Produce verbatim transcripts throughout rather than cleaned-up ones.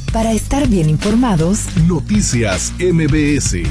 Para estar bien informados, Noticias M B S.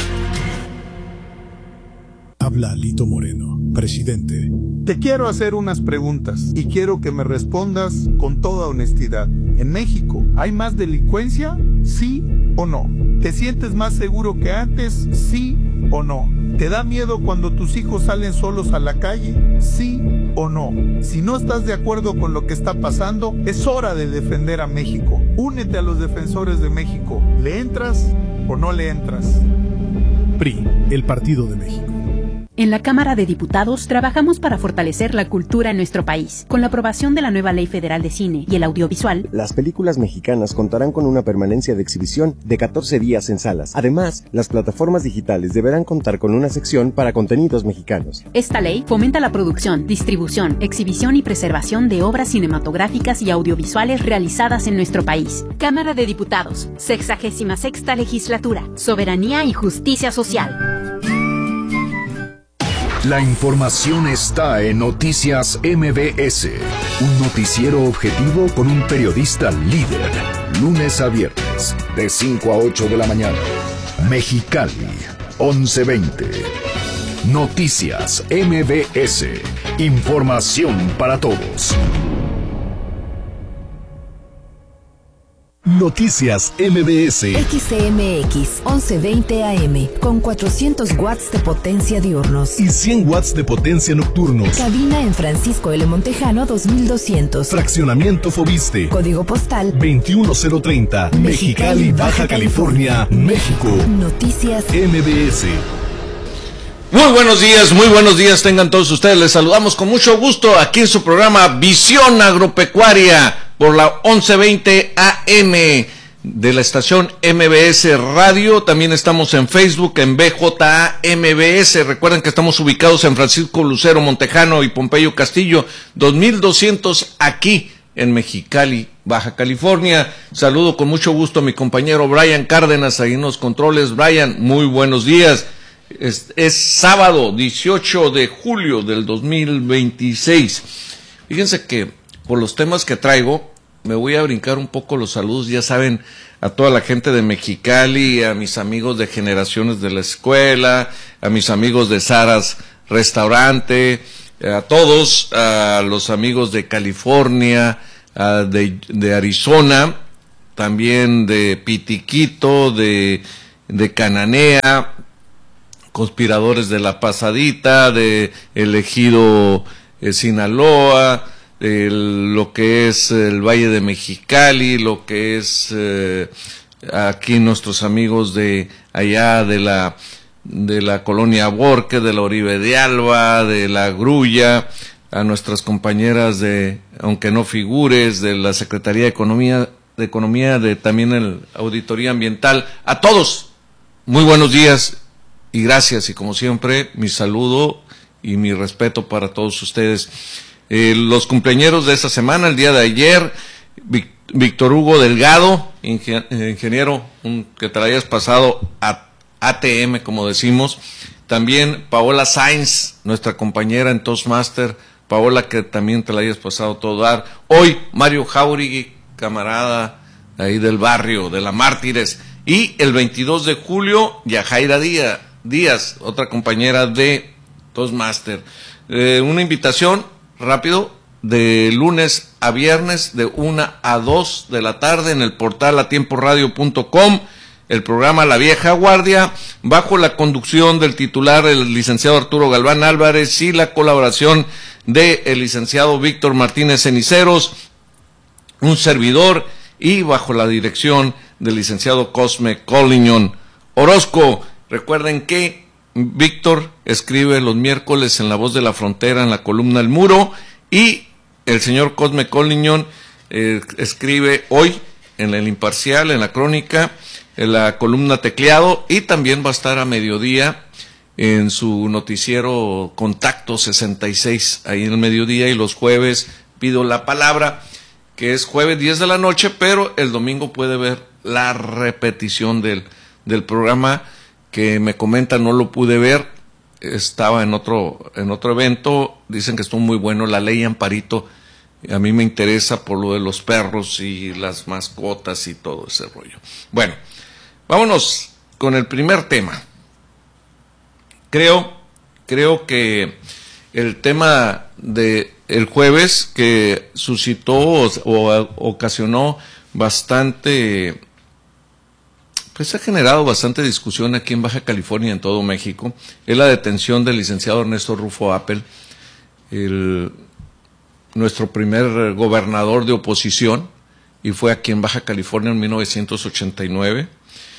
Habla Alito Moreno, presidente. Te quiero hacer unas preguntas y quiero que me respondas con toda honestidad. ¿En México hay más delincuencia? ¿Sí o no? ¿Te sientes más seguro que antes? ¿Sí o no? ¿Te da miedo cuando tus hijos salen solos a la calle? ¿Sí o no? Si no estás de acuerdo con lo que está pasando, es hora de defender a México. Únete a los defensores de México. ¿Le entras o no le entras? P R I, el Partido de México. En la Cámara de Diputados trabajamos para fortalecer la cultura en nuestro país. Con la aprobación de la nueva Ley Federal de Cine y el Audiovisual, las películas mexicanas contarán con una permanencia de exhibición de catorce días en salas. Además, las plataformas digitales deberán contar con una sección para contenidos mexicanos. Esta ley fomenta la producción, distribución, exhibición y preservación de obras cinematográficas y audiovisuales realizadas en nuestro país. Cámara de Diputados, sexagésima sexta legislatura, soberanía y justicia social. La información está en Noticias M B S, un noticiero objetivo con un periodista líder, lunes a viernes, de cinco a ocho de la mañana. Mexicali, once veinte. Noticias M B S, información para todos. Noticias M B S. X C M X once veinte A M con cuatrocientos watts de potencia diurnos y cien watts de potencia nocturnos. Cabina en Francisco L. Montejano dos mil doscientos. Fraccionamiento Fobiste. Código postal veintiuno cero treinta. Mexicali, Baja California, México. Noticias M B S. Muy buenos días, muy buenos días tengan todos ustedes. Les saludamos con mucho gusto aquí en su programa Visión Agropecuaria por la once veinte A M de la estación M B S Radio. También estamos en Facebook en B J A M B S. Recuerden que estamos ubicados en Francisco Lucero Montejano y Pompeyo Castillo dos mil doscientos aquí en Mexicali, Baja California. Saludo con mucho gusto a mi compañero Brian Cárdenas ahí en los controles. Brian, muy buenos días. Es, es sábado dieciocho de julio del dos mil veintiséis. Fíjense que por los temas que traigo me voy a brincar un poco los saludos. Ya saben, a toda la gente de Mexicali, a mis amigos de Generaciones de la Escuela, a mis amigos de Saras Restaurante, a todos, a los amigos de California, a de, de Arizona, también de Pitiquito, de, de Cananea, Conspiradores de la Pasadita, de Elegido eh, Sinaloa, de lo que es el Valle de Mexicali, lo que es eh, aquí nuestros amigos de allá de la de la colonia Borque, de la Oribe de Alba, de la Grulla, a nuestras compañeras de, aunque no figures, de la Secretaría de Economía, de Economía, de también el Auditoría Ambiental, a todos, muy buenos días. Y gracias, y como siempre, mi saludo y mi respeto para todos ustedes. Eh, los cumpleañeros de esta semana, el día de ayer, Vic, Víctor Hugo Delgado, ingen, ingeniero, un, que te la hayas pasado a A T M, como decimos. También Paola Sainz, nuestra compañera en Toastmaster. Paola, que también te la hayas pasado todo dar. Hoy, Mario Jauregui, camarada ahí del barrio, de la Mártires. Y el veintidós de julio, Yajaira Díaz. Díaz, otra compañera de Toastmaster. Eh, una invitación, rápido, de lunes a viernes, de una a dos de la tarde, en el portal a tiempo radio punto com, el programa La Vieja Guardia, bajo la conducción del titular, el licenciado Arturo Galván Álvarez, y la colaboración del licenciado Víctor Martínez Ceniceros, un servidor, y bajo la dirección del licenciado Cosme Collignon Orozco. Recuerden que Víctor escribe los miércoles en La Voz de la Frontera, en la columna El Muro, y el señor Cosme Collignon eh, escribe hoy en El Imparcial, en la Crónica, en la columna Tecleado, y también va a estar a mediodía en su noticiero Contacto sesenta y seis, ahí en el mediodía, y los jueves Pido la Palabra, que es jueves diez de la noche, pero el domingo puede ver la repetición del, del programa, que me comentan no lo pude ver, estaba en otro en otro evento, dicen que estuvo muy bueno. La Ley Amparito A mí me interesa por lo de los perros y las mascotas y todo ese rollo. Bueno, vámonos con el primer tema. Creo, creo que el tema de el jueves que suscitó o, o ocasionó bastante, pues ha generado bastante discusión aquí en Baja California y en todo México, es la detención del licenciado Ernesto Rufo Appel, el, nuestro primer gobernador de oposición, y fue aquí en Baja California en mil novecientos ochenta y nueve.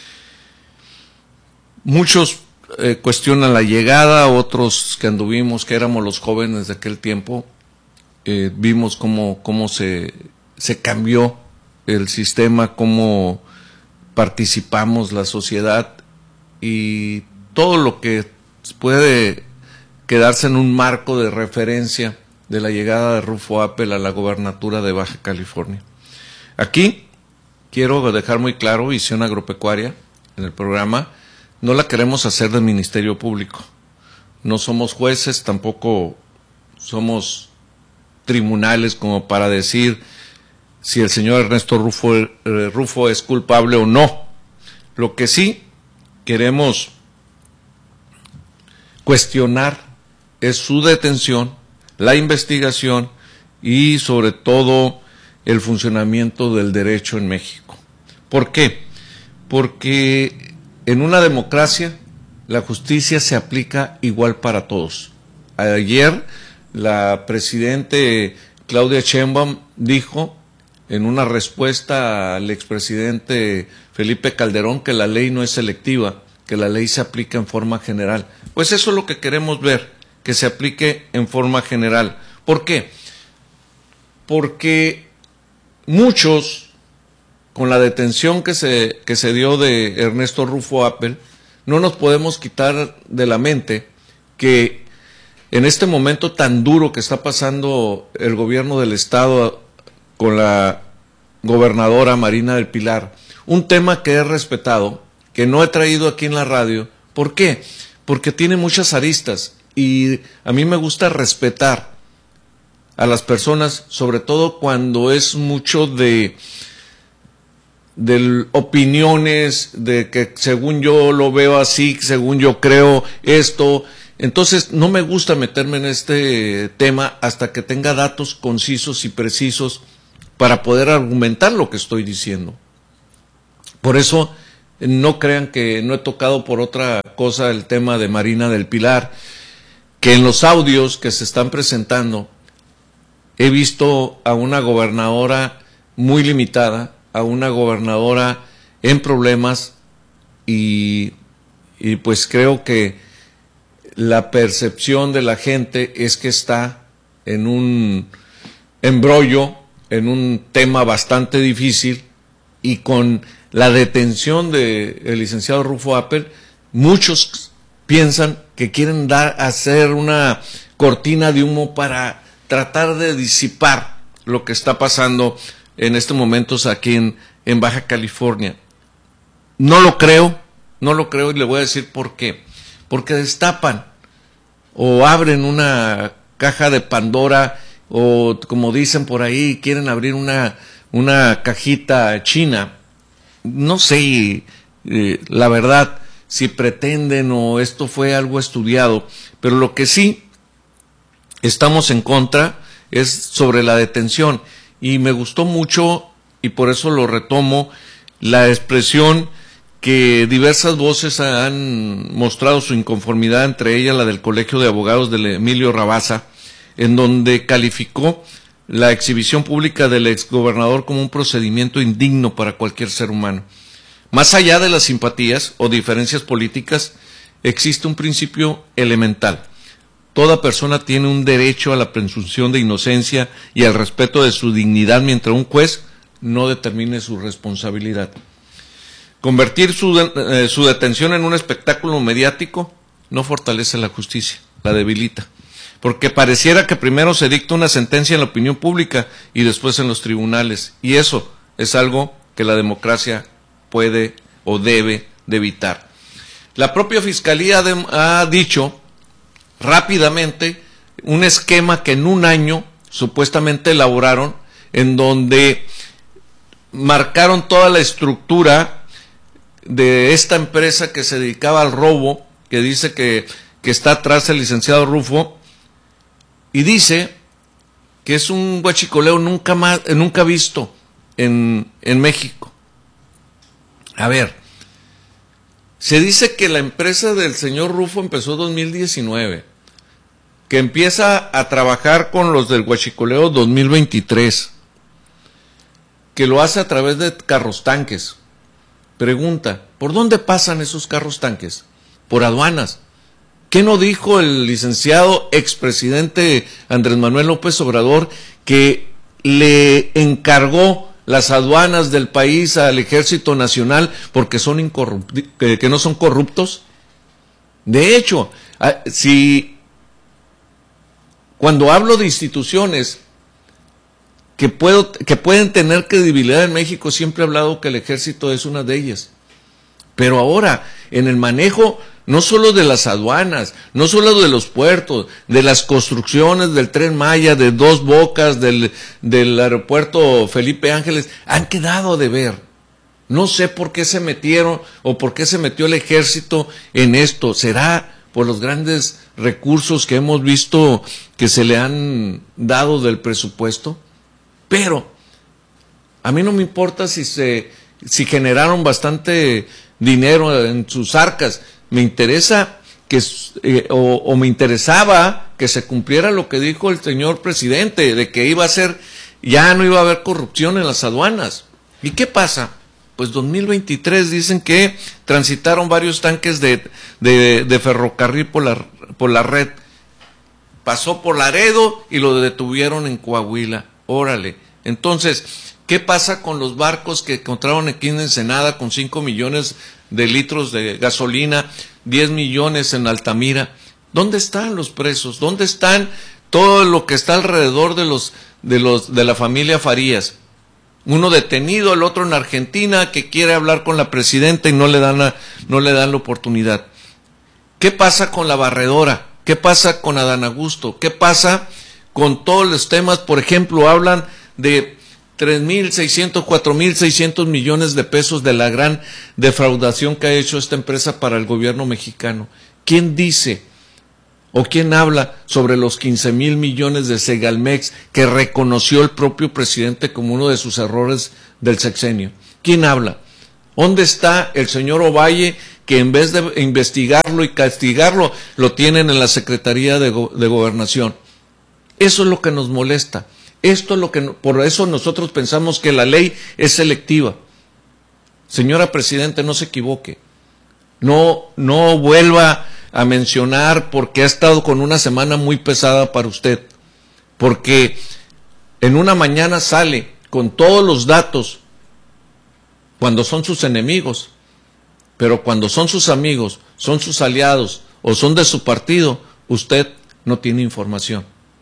Muchos eh, cuestionan la llegada, otros que anduvimos, que éramos los jóvenes de aquel tiempo, eh, vimos cómo, cómo se, se cambió el sistema, cómo participamos la sociedad y todo lo que puede quedarse en un marco de referencia de la llegada de Rufo Appel a la gobernatura de Baja California. Aquí quiero dejar muy claro, Visión Agropecuaria, en el programa, no la queremos hacer del Ministerio Público. No somos jueces, tampoco somos tribunales como para decir si el señor Ernesto Rufo, eh, Rufo es culpable o no. Lo que sí queremos cuestionar es su detención, la investigación y sobre todo el funcionamiento del derecho en México. ¿Por qué? Porque en una democracia la justicia se aplica igual para todos. Ayer la presidente Claudia Sheinbaum dijo en una respuesta al expresidente Felipe Calderón que la ley no es selectiva, que la ley se aplica en forma general. Pues eso es lo que queremos ver, que se aplique en forma general. ¿Por qué? Porque muchos, con la detención que se, que se dio de Ernesto Rufo Appel, no nos podemos quitar de la mente que en este momento tan duro que está pasando el gobierno del estado con la gobernadora Marina del Pilar, un tema que he respetado, que no he traído aquí en la radio. ¿Por qué? Porque tiene muchas aristas y a mí me gusta respetar a las personas, sobre todo cuando es mucho de, de opiniones, de que según yo lo veo así, según yo creo esto. Entonces no me gusta meterme en este tema hasta que tenga datos concisos y precisos para poder argumentar lo que estoy diciendo. Por eso no crean que no he tocado por otra cosa el tema de Marina del Pilar, que en los audios que se están presentando he visto a una gobernadora muy limitada, a una gobernadora en problemas y, y pues creo que la percepción de la gente es que está en un embrollo, en un tema bastante difícil, y con la detención del licenciado Rufo Appel, muchos piensan que quieren dar, hacer una cortina de humo para tratar de disipar lo que está pasando en estos momentos aquí en, en Baja California. No lo creo, no lo creo y le voy a decir por qué. Porque destapan o abren una caja de Pandora, o como dicen por ahí, quieren abrir una, una cajita china. No sé, eh, la verdad, si pretenden o esto fue algo estudiado, pero lo que sí estamos en contra es sobre la detención. Y me gustó mucho, y por eso lo retomo, la expresión que diversas voces han mostrado su inconformidad, entre ellas la del Colegio de Abogados de Emilio Rabasa, en donde calificó la exhibición pública del exgobernador como un procedimiento indigno para cualquier ser humano. Más allá de las simpatías o diferencias políticas, existe un principio elemental. Toda persona tiene un derecho a la presunción de inocencia y al respeto de su dignidad mientras un juez no determine su responsabilidad. Convertir su, de, eh, su detención en un espectáculo mediático no fortalece la justicia, la debilita. Porque pareciera que primero se dicta una sentencia en la opinión pública y después en los tribunales. Y eso es algo que la democracia puede o debe de evitar. La propia Fiscalía de, ha dicho rápidamente un esquema que en un año supuestamente elaboraron, en donde marcaron toda la estructura de esta empresa que se dedicaba al robo, que dice que, que está atrás el licenciado Rufo, y dice que es un huachicoleo nunca más, nunca visto en, en México. A ver, se dice que la empresa del señor Rufo empezó en dos mil diecinueve, que empieza a trabajar con los del huachicoleo dos mil veintitrés, que lo hace a través de carros tanques. Pregunta, ¿por dónde pasan esos carros tanques? Por aduanas. ¿Qué no dijo el licenciado expresidente Andrés Manuel López Obrador que le encargó las aduanas del país al Ejército Nacional porque son incorrupti- que, que no son corruptos? De hecho, si cuando hablo de instituciones que, puedo, que pueden tener credibilidad en México, siempre he hablado que el ejército es una de ellas. Pero ahora, en el manejo no solo de las aduanas, no solo de los puertos, de las construcciones del Tren Maya, de Dos Bocas, del, del aeropuerto Felipe Ángeles, han quedado de ver. No sé por qué se metieron o por qué se metió el ejército en esto. ¿Será por los grandes recursos que hemos visto que se le han dado del presupuesto? Pero a mí no me importa si se si generaron bastante dinero en sus arcas. Me interesa que eh, o, o me interesaba que se cumpliera lo que dijo el señor presidente, de que iba a ser, ya no iba a haber corrupción en las aduanas. ¿Y qué pasa? Pues dos mil veintitrés dicen que transitaron varios tanques de, de, de ferrocarril por la, por la red. Pasó por Laredo y lo detuvieron en Coahuila. Órale. Entonces, ¿qué pasa con los barcos que encontraron aquí en Ensenada con cinco millones de litros de gasolina, diez millones en Altamira? ¿Dónde están los presos? ¿Dónde están todo lo que está alrededor de los de los de la familia Farías? Uno detenido, el otro en Argentina, que quiere hablar con la presidenta y no le dan la, no le dan la oportunidad. ¿Qué pasa con la barredora? ¿Qué pasa con Adán Augusto? ¿Qué pasa con todos los temas? Por ejemplo, hablan de tres mil seiscientos, cuatro mil seiscientos millones de pesos de la gran defraudación que ha hecho esta empresa para el gobierno mexicano. ¿Quién dice o quién habla sobre los quince mil millones de Segalmex que reconoció el propio presidente como uno de sus errores del sexenio? ¿Quién habla? ¿Dónde está el señor Ovalle, que en vez de investigarlo y castigarlo, lo tienen en la Secretaría de, Go- de Gobernación? Eso es lo que nos molesta. Esto es lo que, por eso nosotros pensamos que la ley es selectiva. Señora Presidente, no se equivoque. No, no vuelva a mencionar porque ha estado con una semana muy pesada para usted. Porque en una mañana sale con todos los datos cuando son sus enemigos, pero cuando son sus amigos, son sus aliados o son de su partido, usted no tiene información.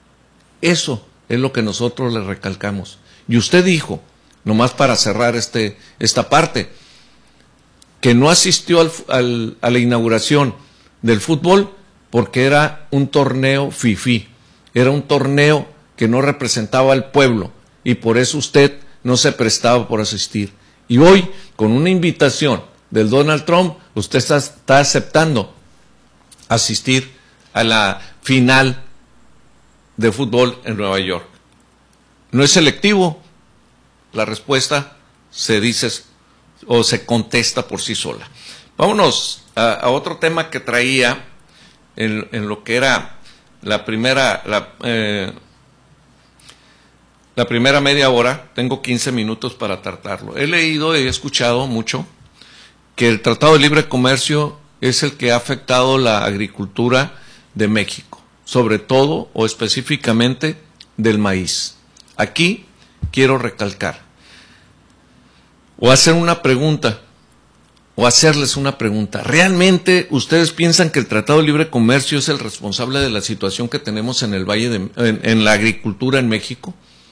Eso es lo que nosotros le recalcamos. Y usted dijo, nomás para cerrar este, esta parte, que no asistió al, al, a la inauguración del fútbol porque era un torneo fifí, era un torneo que no representaba al pueblo y por eso usted no se prestaba por asistir. Y hoy, con una invitación del Donald Trump, usted está, está aceptando asistir a la final de fútbol en Nueva York. ¿No es selectivo? La respuesta se dice o se contesta por sí sola. Vámonos a, a otro tema que traía en, en lo que era la primera la, eh, la primera media hora. Tengo quince minutos para tratarlo. He leído y he escuchado mucho que el Tratado de Libre Comercio es el que ha afectado la agricultura de México, sobre todo o específicamente del maíz. Aquí quiero recalcar o hacer una pregunta o hacerles una pregunta. ¿Realmente ustedes piensan que el Tratado de Libre Comercio es el responsable de la situación que tenemos en el Valle de, en, en la agricultura en México?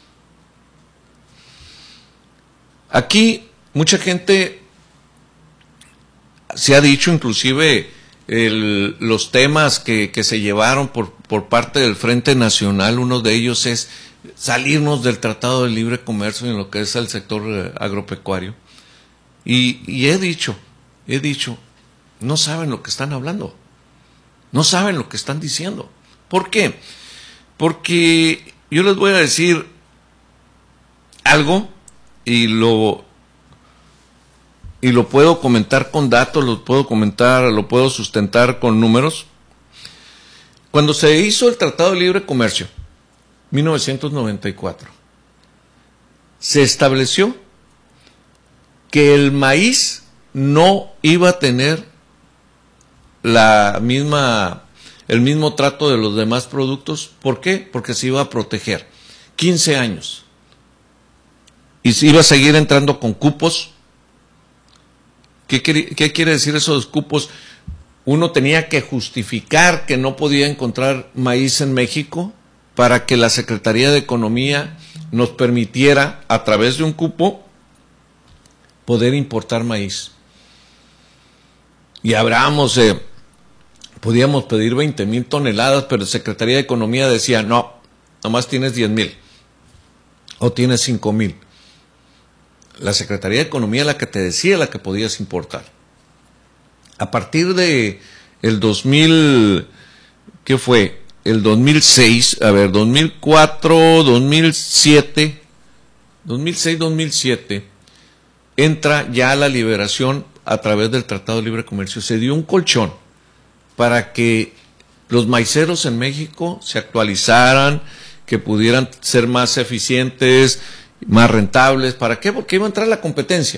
Aquí mucha gente se ha dicho, inclusive el, los temas que, que se llevaron por, por parte del Frente Nacional, uno de ellos es salirnos del Tratado de Libre Comercio en lo que es el sector eh, agropecuario. Y, y he dicho, he dicho, no saben lo que están hablando, no saben lo que están diciendo. ¿Por qué? Porque yo les voy a decir algo y lo y lo puedo comentar con datos, lo puedo comentar, lo puedo sustentar con números. Cuando se hizo el Tratado de Libre Comercio, mil novecientos noventa y cuatro, se estableció que el maíz no iba a tener la misma, el mismo trato de los demás productos. ¿Por qué? Porque se iba a proteger. quince años. Y se iba a seguir entrando con cupos. ¿Qué, qué quiere decir esos cupos? Uno tenía que justificar que no podía encontrar maíz en México para que la Secretaría de Economía nos permitiera, a través de un cupo, poder importar maíz. Y hablábamos, eh, podíamos pedir veinte mil toneladas, pero la Secretaría de Economía decía, no, nomás tienes diez mil, o tienes cinco mil. La Secretaría de Economía la que te decía la que podías importar. A partir de el dos mil, ¿qué fue? El dos mil seis, a ver, dos mil cuatro, dos mil siete, dos mil seis, dos mil siete, entra ya la liberación a través del Tratado de Libre Comercio. Se dio un colchón para que los maiceros en México se actualizaran, que pudieran ser más eficientes, más rentables. ¿Para qué? Porque iba a entrar la competencia.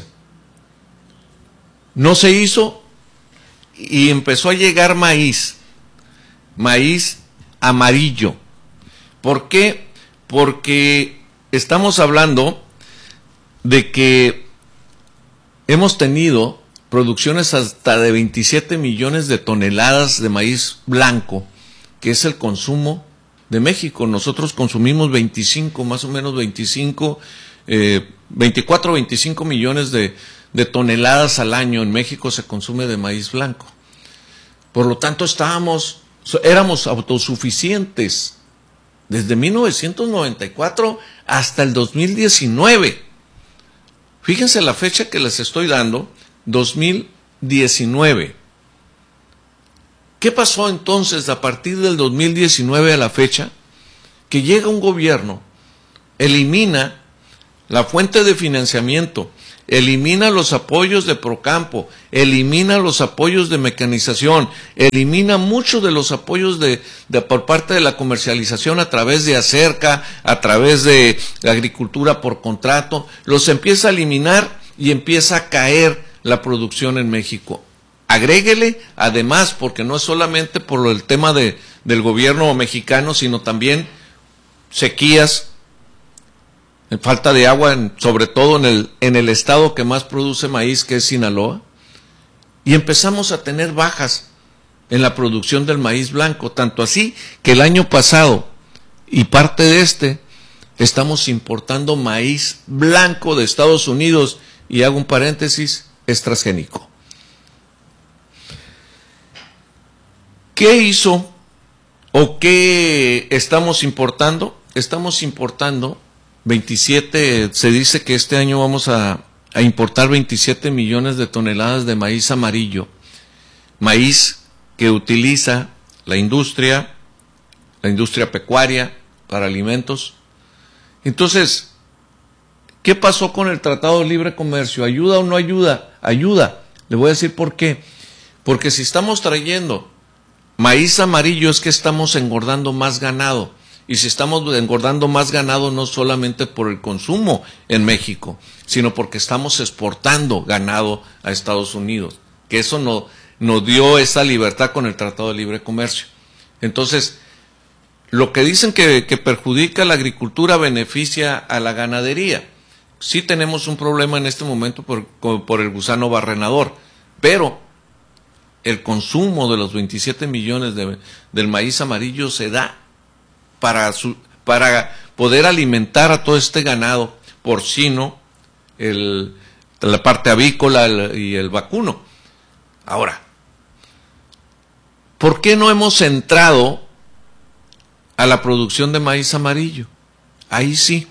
No se hizo y empezó a llegar maíz, maíz amarillo. ¿Por qué? Porque estamos hablando de que hemos tenido producciones hasta de veintisiete millones de toneladas de maíz blanco, que es el consumo de México. Nosotros consumimos veinticinco, más o menos veinticinco, eh, veinticuatro, veinticinco millones de, de toneladas al año en México se consume de maíz blanco. Por lo tanto, estábamos, éramos autosuficientes desde mil novecientos noventa y cuatro hasta el dos mil diecinueve. Fíjense la fecha que les estoy dando, dos mil diecinueve. ¿Qué pasó entonces a partir del dos mil diecinueve a la fecha? Que llega un gobierno, elimina la fuente de financiamiento, elimina los apoyos de Procampo, elimina los apoyos de mecanización, elimina muchos de los apoyos de, de por parte de la comercialización a través de Acerca, a través de la agricultura por contrato, los empieza a eliminar y empieza a caer la producción en México. Agréguele, además, porque no es solamente por el tema de, del gobierno mexicano, sino también sequías, falta de agua, en, sobre todo en el, en el estado que más produce maíz, que es Sinaloa, y empezamos a tener bajas en la producción del maíz blanco, tanto así que el año pasado, y parte de este, estamos importando maíz blanco de Estados Unidos, y hago un paréntesis, es transgénico. ¿Qué hizo o qué estamos importando? Estamos importando veintisiete, se dice que este año vamos a, a importar veintisiete millones de toneladas de maíz amarillo, maíz que utiliza la industria, la industria pecuaria para alimentos. Entonces, ¿qué pasó con el Tratado de Libre Comercio? ¿Ayuda o no ayuda? Ayuda. Le voy a decir por qué. Porque si estamos trayendo maíz amarillo es que estamos engordando más ganado. Y si estamos engordando más ganado no solamente por el consumo en México, sino porque estamos exportando ganado a Estados Unidos. Que eso no, nos dio esa libertad con el Tratado de Libre Comercio. Entonces, lo que dicen que, que perjudica a la agricultura beneficia a la ganadería. Sí tenemos un problema en este momento por, por el gusano barrenador, pero el consumo de los veintisiete millones de, del maíz amarillo se da para, su, para poder alimentar a todo este ganado porcino, el, la parte avícola el, y el vacuno. Ahora, ¿por qué no hemos entrado a la producción de maíz amarillo? ahí sí,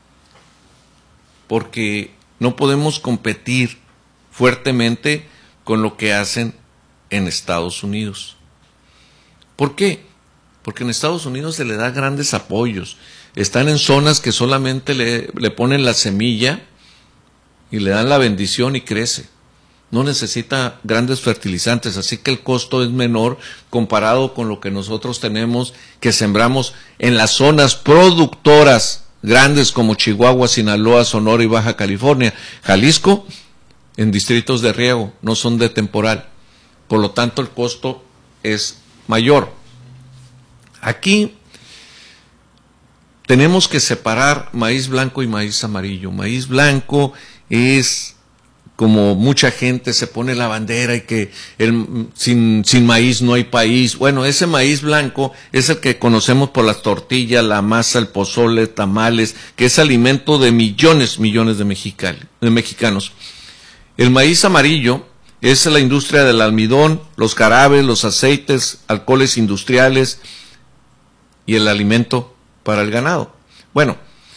porque no podemos competir fuertemente con lo que hacen en Estados Unidos. ¿Por qué? Porque en Estados Unidos se le da grandes apoyos. Están en zonas que solamente le, le ponen la semilla y le dan la bendición y crece. No necesita grandes fertilizantes, así que el costo es menor comparado con lo que nosotros tenemos, que sembramos en las zonas productoras grandes como Chihuahua, Sinaloa, Sonora y Baja California. Jalisco, en distritos de riego, no son de temporal. Por lo tanto, el costo es mayor. Aquí tenemos que separar maíz blanco y maíz amarillo. Maíz blanco es como mucha gente se pone la bandera y que el, sin, sin maíz no hay país. Bueno, ese maíz blanco es el que conocemos por las tortillas, la masa, el pozole, tamales, que es alimento de millones, millones de, mexicali, de mexicanos. El maíz amarillo es la industria del almidón, los jarabes, los aceites, alcoholes industriales y el alimento para el ganado. Bueno,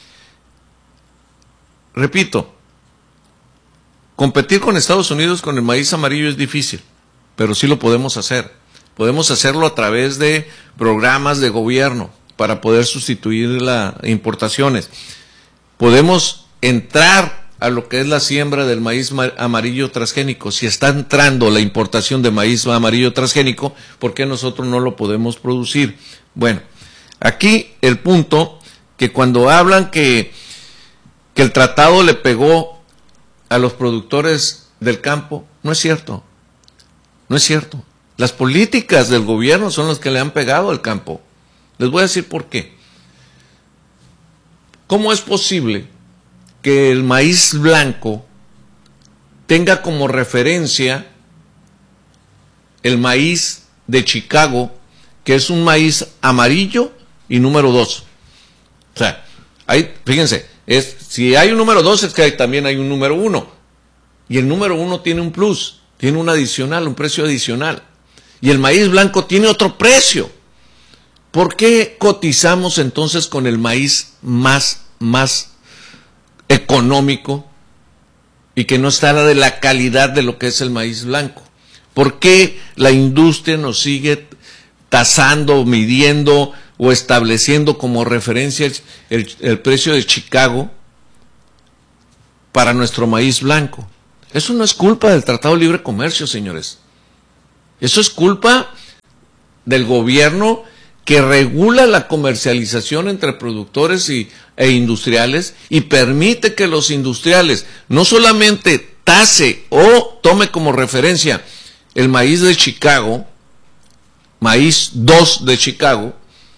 repito, competir con Estados Unidos con el maíz amarillo es difícil, pero sí lo podemos hacer. Podemos hacerlo a través de programas de gobierno para poder sustituir las importaciones. Podemos entrar a lo que es la siembra del maíz amarillo transgénico. Si está entrando la importación de maíz amarillo transgénico, ¿por qué nosotros no lo podemos producir? Bueno, aquí el punto que cuando hablan que, que el tratado le pegó a los productores del campo, no es cierto, no es cierto. Las políticas del gobierno son las que le han pegado al campo. Les voy a decir por qué. ¿Cómo es posible que el maíz blanco tenga como referencia el maíz de Chicago, que es un maíz amarillo y número dos? O sea, hay, fíjense, es, si hay un número dos es que hay, también hay un número uno. Y el número uno tiene un plus, tiene un adicional, un precio adicional. Y el maíz blanco tiene otro precio. ¿Por qué cotizamos entonces con el maíz más, más económico y que no está de la calidad de lo que es el maíz blanco? ¿Por qué la industria nos sigue tasando, midiendo o estableciendo como referencia el, el, el precio de Chicago para nuestro maíz blanco? Eso no es culpa del Tratado de Libre Comercio, señores. Eso es culpa del gobierno que regula la comercialización entre productores y, e industriales y permite que los industriales no solamente tase o tome como referencia el maíz de Chicago, maíz dos de Chicago,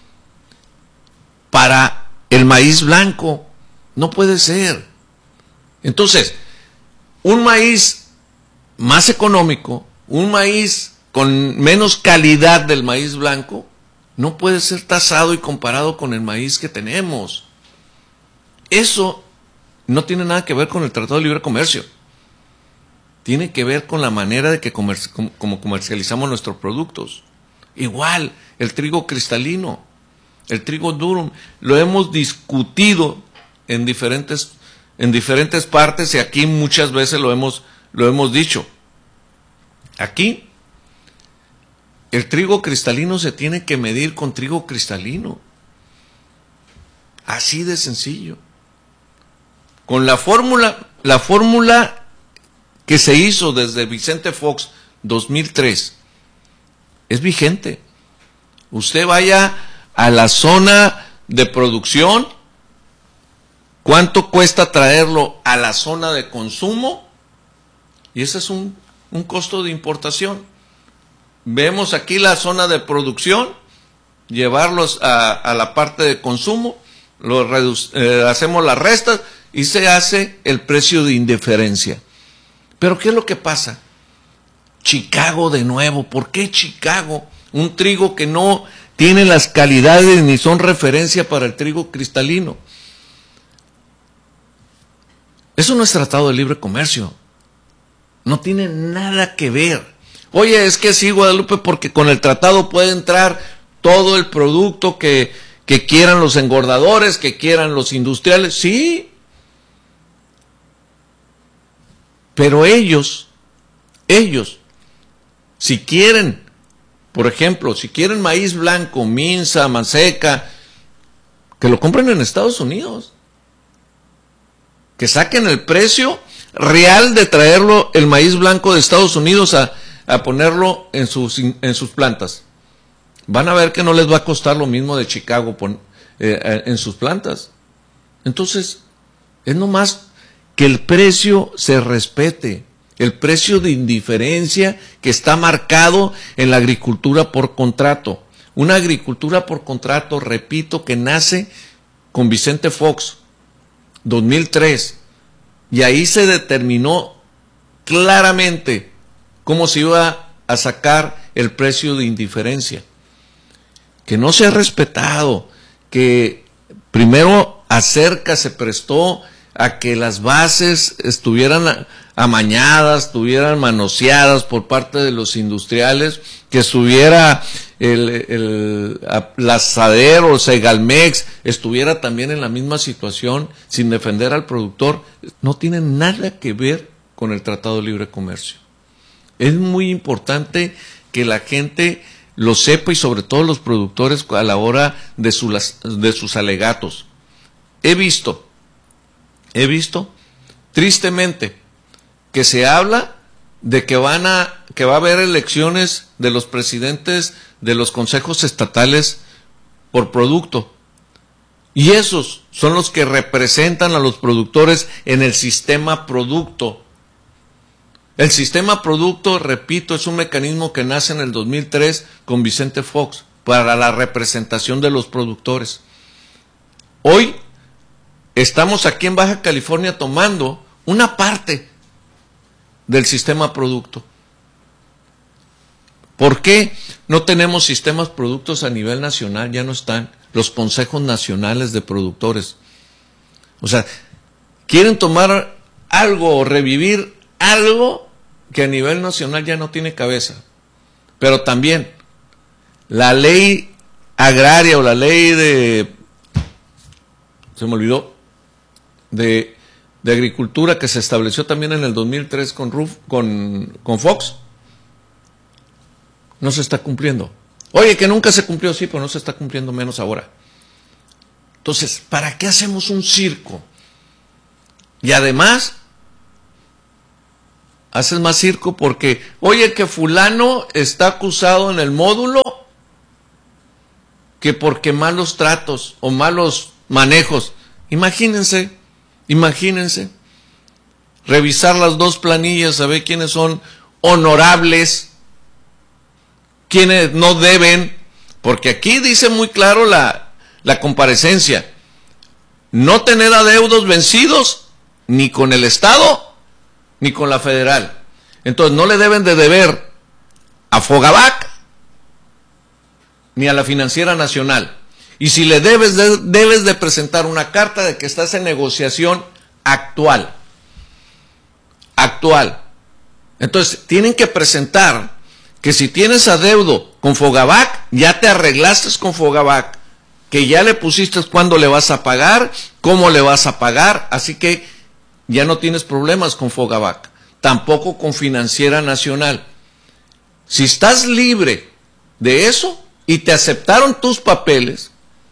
para el maíz blanco. No puede ser. Entonces, un maíz más económico, un maíz con menos calidad del maíz blanco, no puede ser tasado y comparado con el maíz que tenemos. Eso no tiene nada que ver con el Tratado de Libre Comercio. Tiene que ver con la manera de que comerci- como comercializamos nuestros productos. Igual, el trigo cristalino, el trigo durum, lo hemos discutido en diferentes, en diferentes partes y aquí muchas veces lo hemos, lo hemos dicho. Aquí, el trigo cristalino se tiene que medir con trigo cristalino. Así de sencillo. Con la fórmula, la fórmula que se hizo desde Vicente Fox dos mil tres, es vigente. Usted vaya a la zona de producción, cuánto cuesta traerlo a la zona de consumo, y ese es un, un costo de importación. Vemos aquí la zona de producción, llevarlos a, a la parte de consumo, lo redu- eh, hacemos las restas y se hace el precio de indiferencia. Pero ¿qué es lo que pasa? Chicago de nuevo. ¿Por qué Chicago? Un trigo que no tiene las calidades ni son referencia para el trigo cristalino. Eso no es tratado de libre comercio. No tiene nada que ver. Oye, es que sí, Guadalupe, porque con el tratado puede entrar todo el producto que, que quieran los engordadores, que quieran los industriales, sí. Pero ellos, ellos, si quieren, por ejemplo, si quieren maíz blanco, Minza, Manseca, que lo compren en Estados Unidos. Que saquen el precio real de traerlo, el maíz blanco de Estados Unidos a, a ponerlo en sus, en sus plantas. Van a ver que no les va a costar lo mismo de Chicago pon, eh, en sus plantas. Entonces, es nomás que el precio se respete, el precio de indiferencia que está marcado en la agricultura por contrato. Una agricultura por contrato, repito, que nace con Vicente Fox, dos mil tres, y ahí se determinó claramente cómo se iba a sacar el precio de indiferencia. Que no se ha respetado, que primero Acerca se prestó a que las bases estuvieran amañadas, estuvieran manoseadas por parte de los industriales, que estuviera el, el, el Asadero, el Segalmex, estuviera también en la misma situación, sin defender al productor. No tiene nada que ver con el Tratado de Libre Comercio. Es muy importante que la gente lo sepa, y sobre todo los productores a la hora de, su, de sus alegatos. He visto, he visto, tristemente, que se habla de que van a, que va a haber elecciones de los presidentes de los consejos estatales por producto. Y esos son los que representan a los productores en el sistema producto. El sistema producto, repito, es un mecanismo que nace en el dos mil tres con Vicente Fox para la representación de los productores. Hoy estamos aquí en Baja California tomando una parte del sistema producto. ¿Por qué no tenemos sistemas productos a nivel nacional? Ya no están los consejos nacionales de productores. O sea, quieren tomar algo o revivir algo que a nivel nacional ya no tiene cabeza. Pero también la ley agraria o la ley de, se me olvidó, de, de agricultura que se estableció también en el dos mil tres con, Ruf, con, con Fox, no se está cumpliendo. Oye, que nunca se cumplió, sí, pero no se está cumpliendo, menos ahora. Entonces, ¿para qué hacemos un circo? Y además, haces más circo porque, oye, que fulano está acusado en el módulo, que porque malos tratos o malos manejos. Imagínense, imagínense, revisar las dos planillas, saber quiénes son honorables, quiénes no deben, porque aquí dice muy claro la, la comparecencia, no tener adeudos vencidos ni con el Estado ni con la federal. Entonces no le deben de deber a Fogabac ni a la Financiera Nacional. Y si le debes de, debes de presentar una carta de que estás en negociación actual. Actual. Entonces tienen que presentar que si tienes adeudo con Fogabac, ya te arreglaste con Fogabac, que ya le pusiste cuándo le vas a pagar, cómo le vas a pagar, así que ya no tienes problemas con Fogabac, tampoco con Financiera Nacional. Si estás libre de eso y te aceptaron tus papeles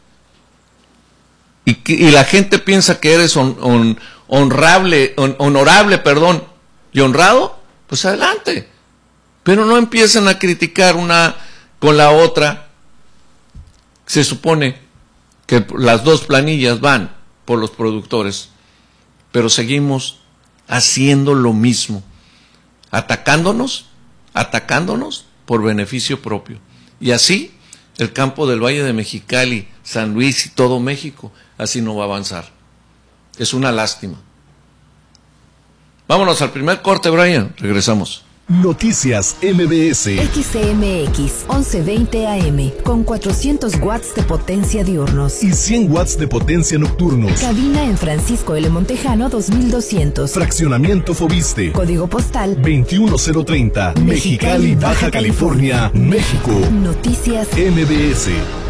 y, y la gente piensa que eres on, on, honrable, on, honorable, perdón, y honrado, pues adelante. Pero no empiecen a criticar una con la otra. Se supone que las dos planillas van por los productores, pero seguimos haciendo lo mismo, atacándonos, atacándonos por beneficio propio. Y así el campo del Valle de Mexicali, San Luis y todo México, así no va a avanzar. Es una lástima. Vámonos al primer corte, Brian. Regresamos. Noticias M B S. X C M X once veinte A M con cuatrocientos watts de potencia diurnos y cien watts de potencia nocturnos. Cabina en Francisco L. Montejano dos mil doscientos. Fraccionamiento Fobiste. Código postal veintiuno cero treinta. Mexicali, Baja California, México. Noticias M B S.